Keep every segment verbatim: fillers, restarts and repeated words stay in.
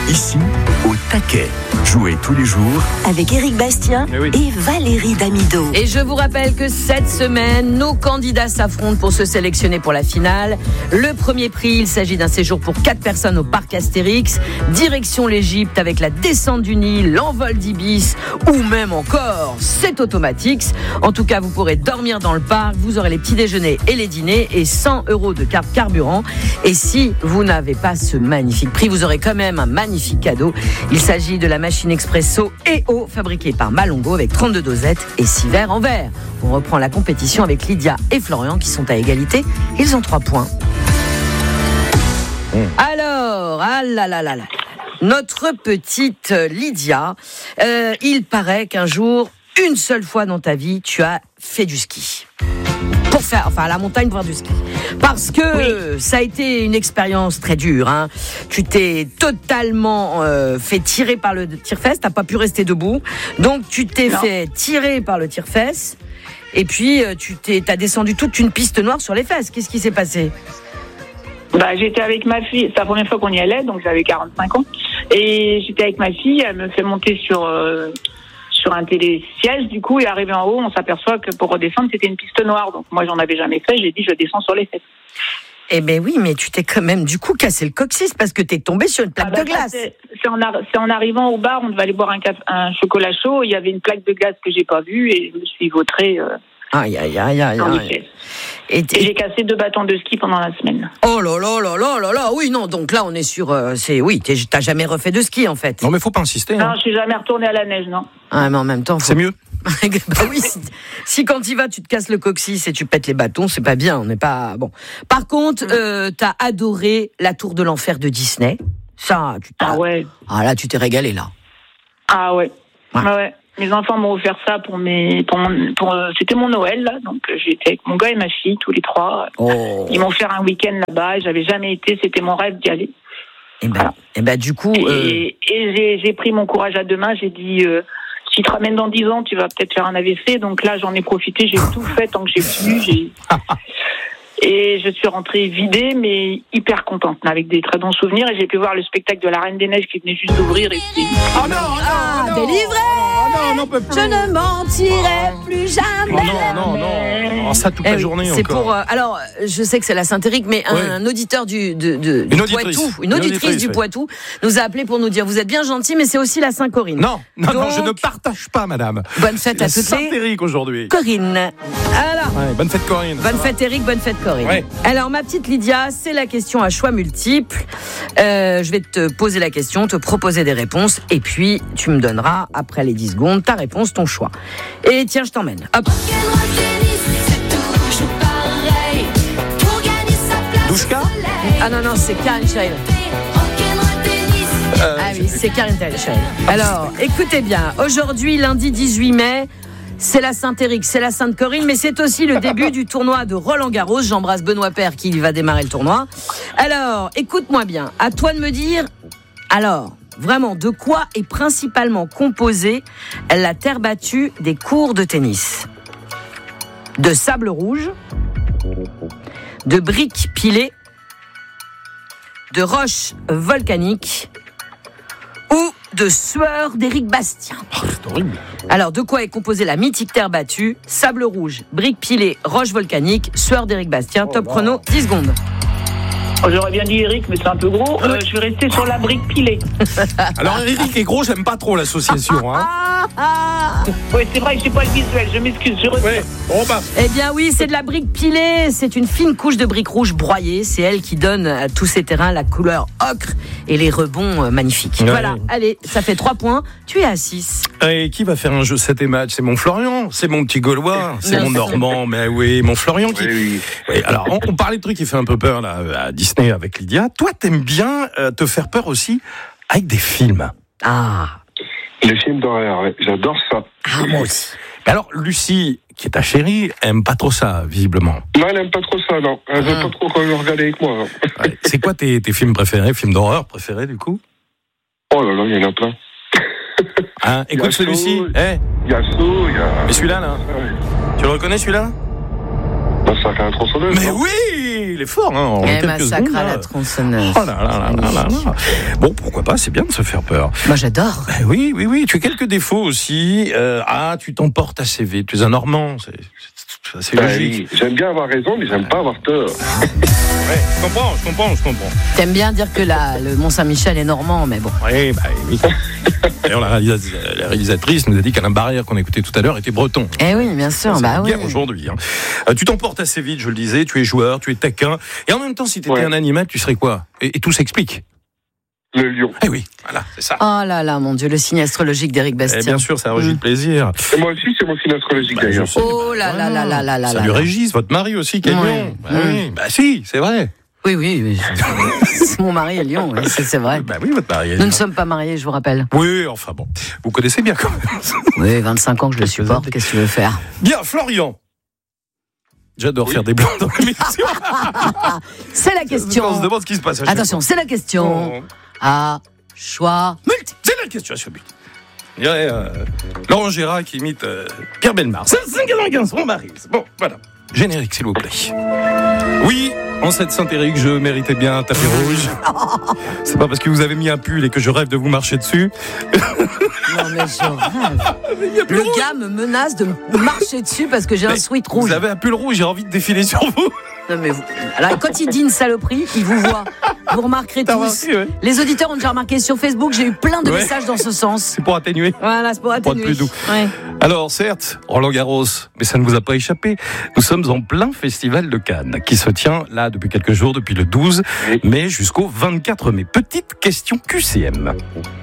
Ici, au taquet. Jouez tous les jours avec Éric Bastien oui. et Valérie Damido. Et je vous rappelle que cette semaine, nos candidats s'affrontent pour se sélectionner pour la finale. Le premier prix, il s'agit d'un séjour pour quatre personnes au parc Astérix, direction l'Égypte avec la descente du Nil, l'envol d'Ibis ou même encore c'est automatique. En tout cas, vous pourrez dormir dans le parc, vous aurez les petits déjeuners et les dîners et cent euros de carte carburant. Et si vous n'avez pas ce magnifique prix, vous aurez quand même un magnifique cadeau. Il s'agit de la machine expresso et eau fabriquée par Malongo avec trente-deux dosettes et six verres en verre. On reprend la compétition avec Lydia et Florian qui sont à égalité. Ils ont trois points. Mmh. Alors, ah là là là là, notre petite Lydia, euh, il paraît qu'un jour, une seule fois dans ta vie, tu as fait du ski. Pour faire, enfin à la montagne pour faire du ski. Parce que oui. ça a été une expérience très dure. Hein. Tu t'es totalement euh, fait tirer par le tire-fesse, t'as pas pu rester debout. Donc tu t'es non. fait tirer par le tire-fesse. Et puis tu t'es, t'as descendu toute une piste noire sur les fesses. Qu'est-ce qui s'est passé ? Bah, j'étais avec ma fille, c'est la première fois qu'on y allait, donc j'avais quarante-cinq ans. Et j'étais avec ma fille, elle me fait monter sur... Euh, sur un télésiège, du coup, et arrivé en haut, on s'aperçoit que pour redescendre, c'était une piste noire. Donc moi, j'en avais jamais fait, j'ai dit, je descends sur les fesses. Eh ben oui, mais tu t'es quand même, du coup, cassé le coccyx parce que t'es tombé sur une plaque ah bah, de glace. C'est, c'est, en ar- c'est en arrivant au bar, on devait aller boire un, caf- un chocolat chaud, il y avait une plaque de glace que j'ai pas vue, et je me suis vautrée... Euh, Aïe, aïe, aïe, aïe, aïe. Et, et j'ai cassé deux bâtons de ski pendant la semaine. Oh là là là là là là, oui, non, donc là, on est sur... Euh, c'est, oui, t'as jamais refait de ski, en fait. Non, mais faut pas insister. Non, hein. je suis jamais retournée à la neige, non. Ah, mais en même temps... Faut... C'est mieux. Bah oui, si, si quand tu vas, tu te casses le coccyx et tu pètes les bâtons, c'est pas bien, on n'est pas... Bon. Par contre, euh, t'as adoré la Tour de l'Enfer de Disney. Ça, tu t'as... Ah ouais. Ah là, tu t'es régalé, là. Ah ouais. Ouais. Ah ouais. Mes enfants m'ont offert ça pour mes, pour mon, pour, c'était mon Noël, là. Donc, j'étais avec mon gars et ma fille, tous les trois. Oh. Ils m'ont offert un week-end là-bas. J'avais jamais été. C'était mon rêve d'y aller. Et ben, voilà. et ben, du coup. Et, euh... et j'ai, j'ai pris mon courage à deux mains. J'ai dit, euh, si tu te ramènes dans dix ans, tu vas peut-être faire un A V C. Donc là, j'en ai profité. J'ai tout fait tant que j'ai pu. J'ai... Et je suis rentrée vidée, mais hyper contente, avec des très bons souvenirs. Et j'ai pu voir le spectacle de la Reine des Neiges qui venait juste d'ouvrir. Et puis... Oh non, ah, non, délivré oh non, non, je ne mentirai oh. plus jamais. Oh non, non, non. Oh, ça toute la eh journée c'est encore. Pour, euh, alors, je sais que c'est la Saint-Éric, mais oui. un, un auditeur du, de, de, du une Poitou, auditrice. une auditrice, une auditrice du oui. Poitou, nous a appelé pour nous dire, vous êtes bien gentil, mais c'est aussi la Saint-Corinne. Non, non, Donc, non, je ne partage pas, madame. Bonne fête à toutes les... Saint-Éric aujourd'hui. Corinne. Alors, ouais, bonne fête Corinne. Bonne fête Éric, bonne fête Corinne. Ouais. Alors, ma petite Lydia, c'est la question à choix multiples. Euh, je vais te poser la question, te proposer des réponses, et puis tu me donneras, après les dix secondes, ta réponse, ton choix. Et tiens, je t'emmène. Hop. Douchka ? Ah non, non, c'est Karine Chail. Euh, ah oui, c'est Karine Chail. Alors, écoutez bien, aujourd'hui, lundi dix-huit mai, c'est la Saint-Éric, c'est la Sainte-Corinne, mais c'est aussi le début du tournoi de Roland-Garros. J'embrasse Benoît Paire qui va démarrer le tournoi. Alors, écoute-moi bien, à toi de me dire, alors, vraiment, de quoi est principalement composée la terre battue des courts de tennis ? De sable rouge, de briques pilées, de roches volcaniques ou de sueur d'Éric Bastien. Oh, c'est horrible. Alors, de quoi est composée la mythique terre battue ? Sable rouge, briques pilées, roches volcaniques, sueur d'Éric Bastien. Oh, Top wow. Chrono, dix secondes. Oh, j'aurais bien dit Eric, mais c'est un peu gros. Euh, je vais rester sur la brique pilée. Alors, Eric est gros, j'aime pas trop l'association. Hein. Oui, c'est vrai que j'ai pas le visuel, je m'excuse, je retire. Ouais. Bon, bah. Eh bien oui, c'est de la brique pilée, c'est une fine couche de briques rouges broyées, c'est elle qui donne à tous ces terrains la couleur ocre et les rebonds magnifiques. Ouais. Voilà, allez, ça fait trois points, tu es à six. Et qui va faire un jeu sept et match ? C'est mon Florian, c'est mon petit Gaulois, c'est non, mon Normand, mais oui, mon Florian qui... Oui, oui. Oui, alors, on, on parlait de trucs qui fait un peu peur là, à Disney avec Lydia. Toi, t'aimes bien euh, te faire peur aussi avec des films. Ah. Les films d'horreur, ouais. J'adore ça. Ah, moi aussi. Alors, Lucie, qui est ta chérie, aime pas trop ça, visiblement. Non, elle aime pas trop ça, non. Elle veut ah. pas trop qu'on le regarde avec moi. Ouais. C'est quoi tes, tes films préférés, films d'horreur préférés, du coup ? Oh là là, il y en a plein. Hein, écoute celui-ci. Il hey. y a Saw, il y a... Et celui-là, là ouais. Tu le reconnais, celui-là ? Ben, ça fait un tronçonneuse. Mais non oui il est fort. Hein, en Et quelques massacre secondes, à là. la tronçonneuse. Oh là là là là là là. Bon, pourquoi pas, c'est bien de se faire peur. Moi, j'adore. Ben oui, oui, oui. Tu as quelques défauts aussi. Euh, ah, tu t'emportes assez vite. Tu es un Normand. C'est, c'est assez Bah logique. oui, j'aime bien avoir raison, mais j'aime pas avoir tort. Ouais, je comprends, je comprends, je comprends. T'aimes bien dire que la, le Mont-Saint-Michel est normand, mais bon. Oui, bah oui. D'ailleurs, la, réalisa- la réalisatrice nous a dit qu'Alain Barrière, qu'on écoutait tout à l'heure, était breton. Eh oui, bien sûr. C'est Bah une oui. guerre aujourd'hui. Hein. Euh, tu t'emportes assez vite, je le disais. Tu es joueur, tu es taquin. Et en même temps, si tu étais Ouais. un animal, tu serais quoi ? et, et tout s'explique. Le lion. Eh oui, voilà, c'est ça. Oh là là, mon Dieu, le signe astrologique d'Éric Eh Bastien. bien sûr, ça régit Mm. le plaisir. Et moi aussi, c'est mon signe astrologique Bah, d'ailleurs. je sais. Oh là là là là là là Salut là. Régis, votre mari aussi, qui est Ouais. lion. Bah, Mm. oui. Bah si, c'est vrai. Oui, oui, oui. C'est mon mari est Lyon, oui, c'est, c'est vrai. Bah oui, votre mari est Nous lion. ne sommes pas mariés, je vous rappelle. Oui, enfin bon. Vous connaissez bien quand même. Oui, vingt-cinq ans que je le supporte, qu'est-ce que tu veux faire ? Bien, Florian. J'adore Oui. faire des blancs dans l'émission. C'est la question. On se demande ce qui se passe à chaque Attention, c'est la question. fois. À choix multi. C'est la question à ce but. Il y aurait euh, Laurent Gérard qui imite euh, Pierre Bellemare. C'est un mon mari. Bon, voilà. Générique, s'il vous plaît. Oui, en cette Saint-Éric, je méritais bien un tapis rouge. C'est pas parce que vous avez mis un pull et que je rêve de vous marcher dessus. Non, mais je rêve. Le gars me menace de me marcher dessus parce que j'ai un Mais sweat rouge. Vous avez un pull rouge, j'ai envie de défiler sur vous. Non, mais vous... Alors, quand il dit une saloperie, il vous voit. Vous remarquerez T'as tous. remarqué, ouais. Les auditeurs ont déjà remarqué sur Facebook, j'ai eu plein de Ouais. messages dans ce sens. C'est pour atténuer. Voilà, c'est pour Pour être atténuer. plus doux. Ouais. Alors, certes, Roland Garros, mais ça ne vous a pas échappé. Nous sommes en plein festival de Cannes, qui se tient là depuis quelques jours, depuis le douze Oui. mai jusqu'au vingt-quatre mai. Petite question Q C M.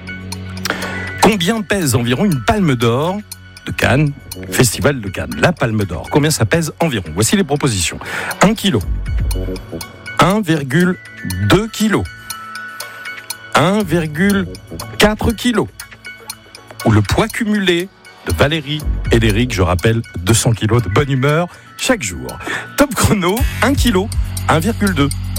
Combien pèse environ une palme d'or de Cannes, festival de Cannes, la palme d'or? Combien ça pèse environ? Voici les propositions. un kilo. un virgule deux kilos. un virgule quatre kilos. Ou le poids cumulé de Valérie et d'Éric, je rappelle, deux cents kilos de bonne humeur chaque jour. Top chrono, un kilo, un virgule deux.